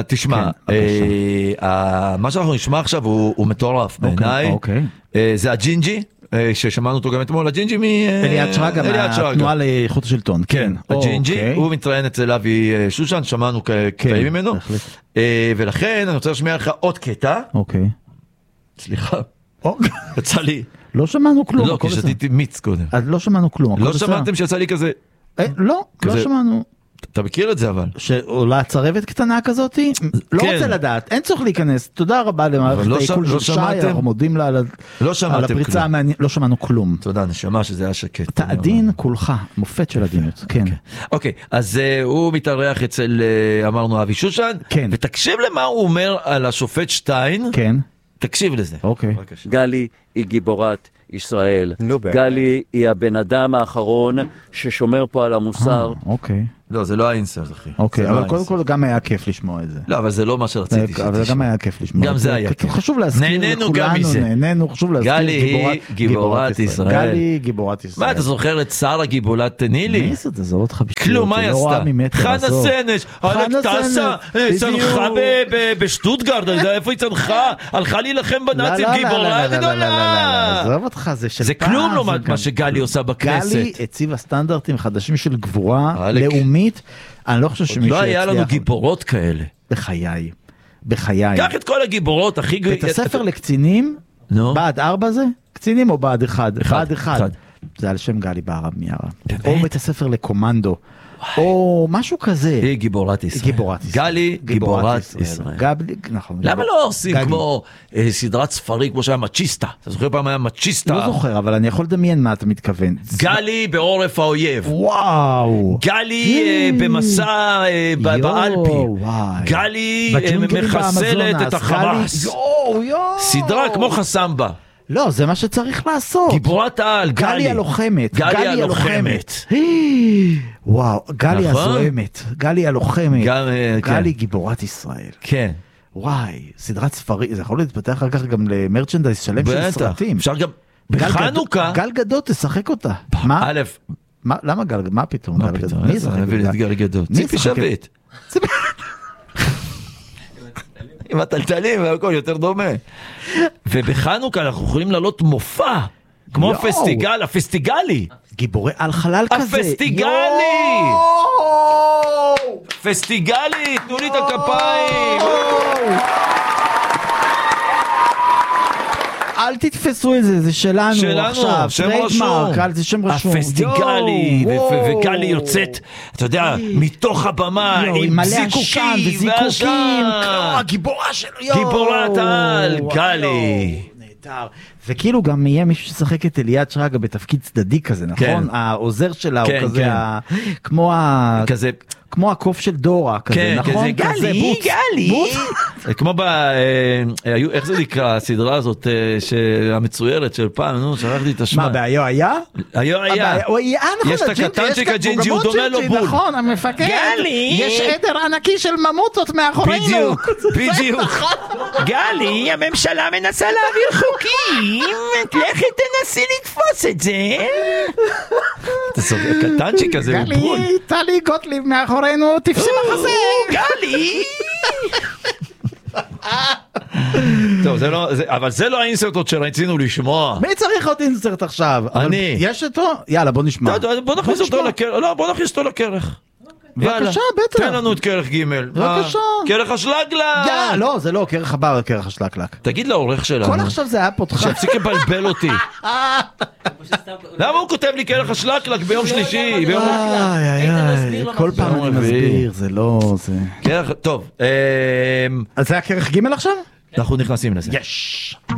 תשמע, מה שאנחנו נשמע עכשיו הוא מטורף בעיניי. זה הג'ינג'י, ששמענו אותו גם אתמול, הג'ינג'י אליעד שרגא, מהתנועה לאיכות השלטון. כן, הג'ינג'י, הוא מתראיין אצל אבי שושן, שמענו קטעים ממנו, ולכן אני רוצה לשמיע לך עוד קטע. סליחה, יצא לי. לא שמענו כלום. לא, כי שתיתי מיץ קודם. לא שמענו כלום. לא שמעתם שיצא לי כזה? לא שמענו. אתה מכיר את זה אבל? שעולה צרבת קטנה כזאת? לא רוצה לדעת, אין צריך להיכנס. תודה רבה למערכת העיכול של שי, אנחנו מודים לה על הפריצה המעניינת. לא שמענו כלום. תודה, נשמע שזה היה שקט. אתה עדין כולך, מופת של עדינות. כן. אוקיי, אז הוא מתארח אצל, אמרנו, אבי שושן, ותקשיב למה הוא אומר על השופט שטיין. כן. תקשיב לזה. אוקיי. גלי היא גיבורת ישראל. גלי היא הבן אדם האחרון ששומר פה על המוסר. אוקיי. לא, זה לא האינסרט, אחי. אוקיי, אבל קודם כל גם היה כיף לשמוע את זה. לא, אבל זה לא מה שרציתי שתשמע. אבל גם היה כיף לשמוע. גם זה היה כיף. חשוב להזכיר לכולנו, נהנינו, חשוב להזכיר. גלי היא גיבורת ישראל. גלי היא גיבורת ישראל. מה, אתה זוכר את שרה גיבולת נילי? מי עשית? זה עוד חבישיות. כלום, מה היא עשתה? חנה סנש, טסה, צנחה בשטוטגרד, איפה היא צנחה? הלכה להילחם בנאצים, גיבורה גדולה. עזוב אותך, זה של פעם. זה כלום לא מה שגלי עושה בכנסת. גלי הציבה סטנדרטים חדשים של גבורה לאומית. אני לא חושב שמישהו לא היה לנו גיבורות כאלה. בחיי. קח את כל הגיבורות הכי... את הספר לקצינים, בעד 4 זה? קצינים או בעד 1? בעד 1. זה על שם גלי בהרב מיארה. או בית הספר לקומנדו. או משהו כזה. היא גיבורת ישראל. גלי גיבורת ישראל. למה לא עושים כמו סדרת ספרים כמו שהיה מצ'יסטה? אתה זוכר פעם היה מצ'יסטה? לא זוכר, אבל אני יכול לדמיין מה אתה מתכוון. גלי בעורף האויב. וואו. גלי במסע באלפים. גלי מחסלת את החמאס. סדרה כמו חסמבה. לא, זה מה שצריך לעשות. גיבורת העל, גלי הלוחמת. גלי הלוחמת. וואו, גלי הזוהמת. גלי הלוחמת. גלי גיבורת ישראל. כן. וואי, סדרת ספרים, זה יכול להתפתח אחר כך גם למרצ'נדייז שלם של סרטים. אפשר גם בחנוכה. גל גדות, תשחק אותה. מה? למה גל, מה פתאום? מה פתאום? מי ישחק גל גדות? ציפי שביט. עם הטלטלים והכל יותר דומה. ובחנוכה אנחנו יכולים לעלות מופע, כמו הפסטיגל, הפסטיגלי. גיבורי על חלל כזה. הפסטיגלי! פסטיגלי, תנו לי את הכפיים. אל תתפסו את זה, זה שלנו עכשיו. שם רשום. זה שם רשום. הפסטיגלי, וגלי יוצאת, אתה יודע, מתוך הבמה, עם זיקוקים והשם. הגיבורה שלו. גיבורת העל, גלי. נהדר. וכאילו גם יהיה מישהו ששחק את אליעד שרגא בתפקיד צדדי כזה, נכון? העוזר שלה הוא כזה, כמו הקוף של דורה כזה, נכון? גלי, גלי. כמו איך זה נקרא, הסדרה הזאת המצוירת של פעם, נו, שכחתי את השמה. מה, בהיו היה? היו היה. יש את הקטנצ'יק הג'ינג'י, הוא דומה לו בול. נכון, המפקד. גלי. יש עדר ענקי של ממוטות מאחורינו. בדיוק. גלי, הממשלה מנסה להעביר חוקים. לכי תנסי לתפוס את זה. אתה סוגר, הקטנצ'יק הזה הוא בול. גלי, טלי גוטליב מאחורינו, תפסי מחסה. גלי. טוב, אבל זה לא האינסרט שרצינו לשמוע. מי צריך עוד אינסרט עכשיו? אני. יש אותו? יאללה, בוא נשמע. בוא נכניס אותו לקרח. לא, בוא נכניס אותו לקרח. בבקשה, בטח. תן לנו את קרח ג'. בבקשה. קרח השלגלק. לא, זה לא, קרח הבא, קרח השלגלק. תגיד לעורך שלנו. כל עכשיו זה היה פותחה. שיפסיק לבלבל אותי. למה הוא כותב לי קרח השלגלק ביום שלישי? כל פעם אני מסביר, זה לא... טוב. אז זה היה קרח ג' עכשיו? אנחנו נכנסים לזה. יש.